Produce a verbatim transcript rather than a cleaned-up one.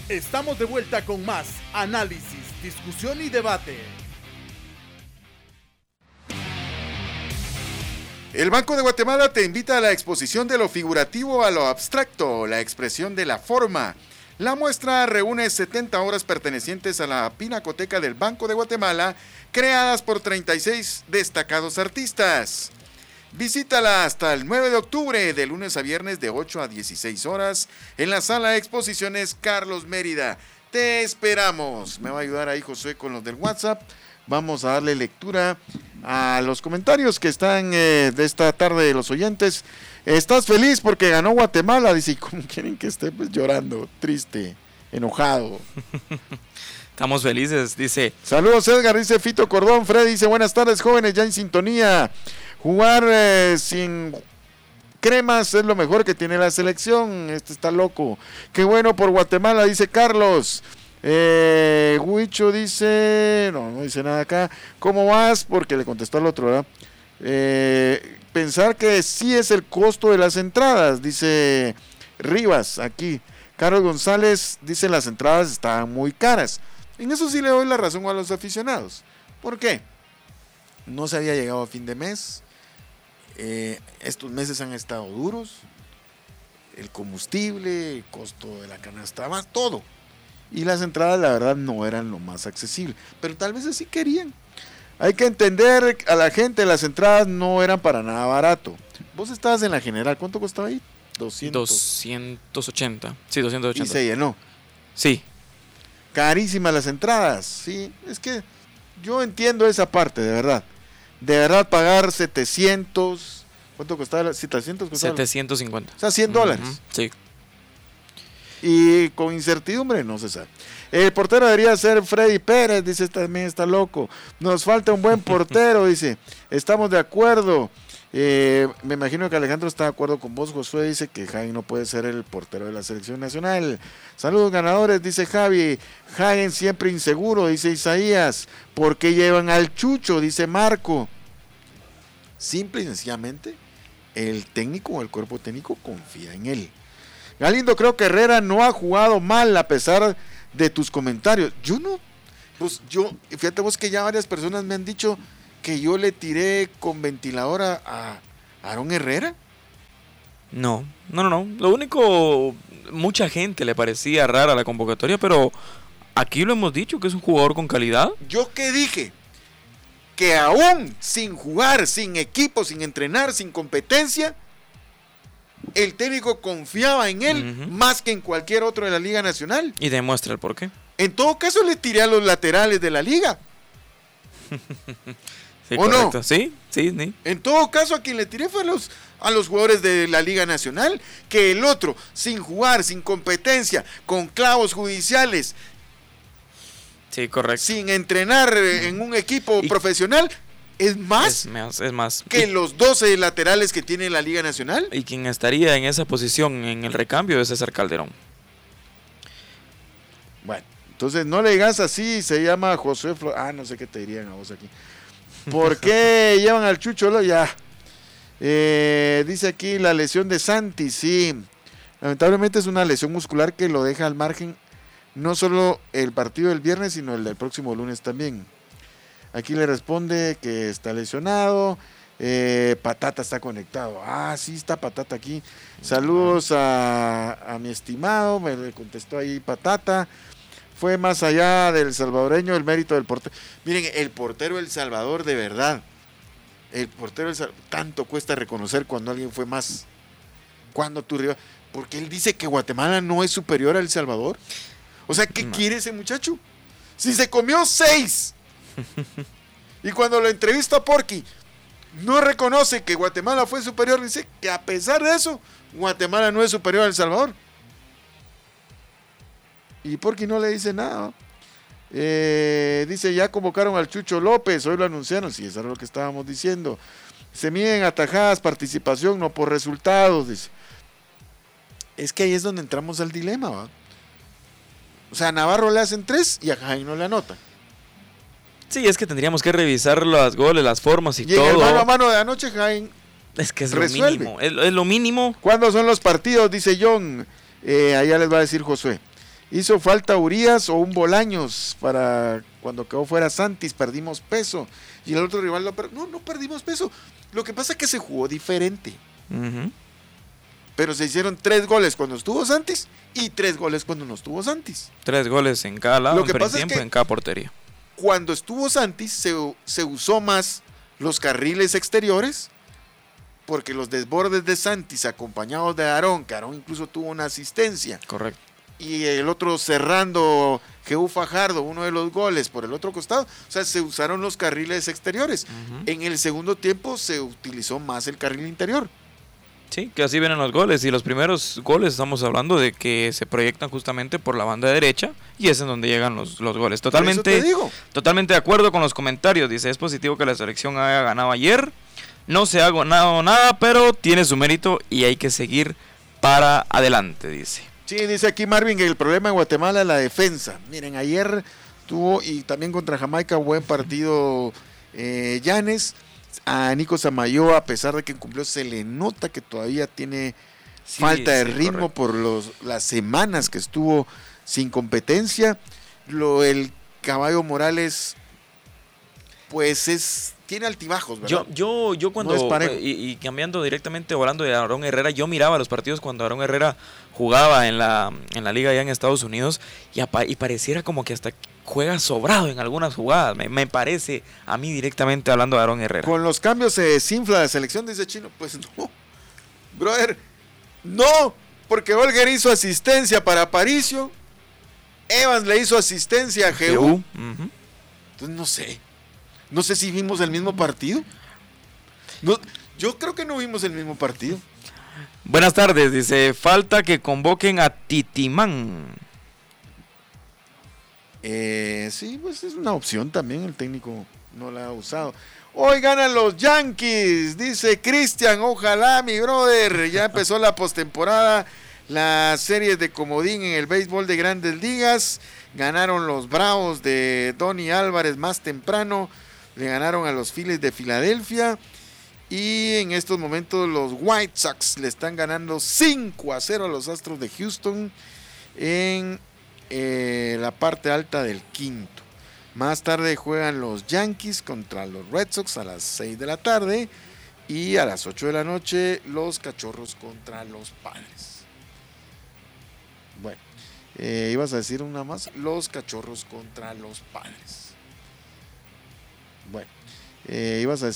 Estamos de vuelta con más análisis, discusión y debate. El Banco de Guatemala te invita a la exposición de lo figurativo a lo abstracto, la expresión de la forma. La muestra reúne setenta obras pertenecientes a la Pinacoteca del Banco de Guatemala, creadas por treinta y seis destacados artistas. Visítala hasta el nueve de octubre, de lunes a viernes de ocho a dieciséis horas, en la sala de exposiciones Carlos Mérida. Te esperamos. Me va a ayudar ahí Josué con los del WhatsApp. Vamos a darle lectura a los comentarios que están eh, de esta tarde de los oyentes. ¿Estás feliz porque ganó Guatemala? Dice, ¿cómo quieren que esté? Pues llorando, triste, enojado. Estamos felices, dice. Saludos Edgar, dice Fito Cordón. Fred dice, buenas tardes jóvenes, ya en sintonía. Jugar eh, sin cremas es lo mejor que tiene la selección. Este está loco. Qué bueno por Guatemala, dice Carlos. Eh, Huicho dice, no, no dice nada acá. ¿Cómo vas? Porque le contestó al otro, ¿verdad? Eh, pensar que sí es el costo de las entradas, dice Rivas aquí. Carlos González dice las entradas estaban muy caras. En eso sí le doy la razón a los aficionados. ¿Por qué? No se había llegado a fin de mes. Eh, estos meses han estado duros. El combustible, el costo de la canasta, más todo. Y las entradas la verdad no eran lo más accesible. Pero tal vez así querían. Hay que entender a la gente, las entradas no eran para nada barato. Vos estabas en la general, ¿cuánto costaba ahí? doscientos. doscientos ochenta. Sí, doscientos ochenta. Y se llenó. Sí. Carísimas las entradas. Sí, es que yo entiendo esa parte, de verdad. De verdad pagar setecientos. ¿Cuánto costaba? setecientos costaba. setecientos cincuenta. O sea, cien dólares. Uh-huh. Sí. Y con incertidumbre no se sabe. El portero debería ser Freddy Pérez, dice, también está loco. Nos falta un buen portero, dice. Estamos de acuerdo. Eh, me imagino que Alejandro está de acuerdo con vos, Josué, dice que Jaén no puede ser el portero de la selección nacional. Saludos ganadores, dice Javi. Jaén siempre inseguro, dice Isaías. ¿Por qué llevan al Chucho? Dice Marco. Simple y sencillamente, el técnico o el cuerpo técnico confía en él. Galindo, creo que Herrera no ha jugado mal a pesar de tus comentarios. Yo no, pues yo, fíjate vos que ya varias personas me han dicho que yo le tiré con ventiladora a Aarón Herrera. No, no, no, no. Lo único, mucha gente le parecía rara la convocatoria, pero aquí lo hemos dicho que es un jugador con calidad. ¿Yo qué dije? Que aún sin jugar, sin equipo, sin entrenar, sin competencia, el técnico confiaba en él uh-huh. más que en cualquier otro de la Liga Nacional. Y demuestra el porqué. En todo caso le tiré a los laterales de la liga. Sí, ¿O correcto. no? Sí, sí, sí. En todo caso a quien le tiré fue a los, a los jugadores de la Liga Nacional, que el otro, sin jugar, sin competencia, con clavos judiciales, sí, correcto, sin entrenar en un equipo y profesional, es más, es más, es más que y, los doce laterales que tiene la Liga Nacional. Y quien estaría en esa posición en el recambio es César Calderón. Bueno, entonces no le digas así, se llama José Flor. Ah, no sé qué te dirían a vos aquí. ¿Por qué llevan al Chucho? Ya. Eh, dice aquí la lesión de Santi, sí. Lamentablemente es una lesión muscular que lo deja al margen no solo el partido del viernes, sino el del próximo lunes también. Aquí le responde que está lesionado. Eh, Patata está conectado. Ah, sí, está Patata aquí. Saludos a, a mi estimado. Me contestó ahí Patata. Fue más allá del salvadoreño el mérito del portero. Miren, el portero del Salvador, de verdad. El portero del Salvador, tanto cuesta reconocer cuando alguien fue más. Cuando tu rival. Porque él dice que Guatemala no es superior a El Salvador. O sea, ¿qué no. quiere ese muchacho? Si se comió seis. Y cuando lo entrevista a Porky, no reconoce que Guatemala fue superior. Dice que a pesar de eso, Guatemala no es superior a El Salvador. Y Porky no le dice nada. Eh, dice, ya convocaron al Chucho López, hoy lo anunciaron. Sí, eso es lo que estábamos diciendo. Se miden atajadas, participación, no por resultados. Dice. Es que ahí es donde entramos al dilema, ¿va? O sea, a Navarro le hacen tres y a Jaén no le anotan. Sí, es que tendríamos que revisar los goles, las formas y, y todo. Y el mano a mano de anoche, Jaén es que es resuelve. Lo mínimo. Es, es lo mínimo. ¿Cuándo son los partidos? Dice John. Eh, allá les va a decir Josué. Hizo falta Urias o un Bolaños para cuando quedó fuera Santis, perdimos peso. Y el otro rival, lo per- no, no perdimos peso. Lo que pasa es que se jugó diferente. Uh-huh. Pero se hicieron tres goles cuando estuvo Santis y tres goles cuando no estuvo Santis. Tres goles en cada lado, Lo que en pasa es tiempo, que en cada portería. Cuando estuvo Santis se, se usó más los carriles exteriores, porque los desbordes de Santis acompañados de Aarón, que Aarón incluso tuvo una asistencia. Correcto. Y el otro cerrando, Jehú Fajardo, uno de los goles por el otro costado. O sea, se usaron los carriles exteriores. Uh-huh. En el segundo tiempo se utilizó más el carril interior. Sí, que así vienen los goles. Y los primeros goles estamos hablando de que se proyectan justamente por la banda derecha. Y es en donde llegan los, los goles. Totalmente, Por eso te digo. totalmente de acuerdo con los comentarios. Dice, es positivo que la selección haya ganado ayer. No se ha ganado nada, pero tiene su mérito y hay que seguir para adelante, dice. Sí, dice aquí Marvin que el problema en Guatemala es la defensa. Miren, ayer tuvo, y también contra Jamaica, buen partido eh, Llanes. A Nico Samayoa, a pesar de que cumplió, se le nota que todavía tiene Sí, falta de sí, ritmo correcto. por los, las semanas que estuvo sin competencia. Lo el Caballo Morales, pues es tiene altibajos, ¿verdad? Yo, yo, yo cuando, No es parejo. y, y cambiando directamente, hablando de Aarón Herrera, yo miraba los partidos cuando Aarón Herrera jugaba en la, en la liga allá en Estados Unidos y, apa, y pareciera como que hasta juega sobrado en algunas jugadas, me, me parece a mí directamente hablando de Aarón Herrera. Con los cambios se desinfla la selección, dice Chino. Pues no, brother, no, porque Olger hizo asistencia para Aparicio, Evans le hizo asistencia a Jehú. Uh-huh. Entonces no sé, no sé si vimos el mismo partido. No, yo creo que no vimos el mismo partido. Buenas tardes, dice, falta que convoquen a Titimán. Eh, sí, pues es una opción también, el técnico no la ha usado. Hoy ganan los Yankees, dice Cristian, ojalá mi brother, ya empezó la postemporada, las series de comodín en el béisbol de Grandes Ligas, ganaron los Bravos de Donny Álvarez más temprano, le ganaron a los Phillies de Filadelfia y en estos momentos los White Sox le están ganando cinco a cero a los Astros de Houston en Eh, la parte alta del quinto. Más tarde juegan los Yankees contra los Red Sox a las seis de la tarde y a las ocho de la noche los Cachorros contra los Padres. Bueno, eh, ibas a decir una más, los Cachorros contra los Padres. Bueno, eh, ibas a decir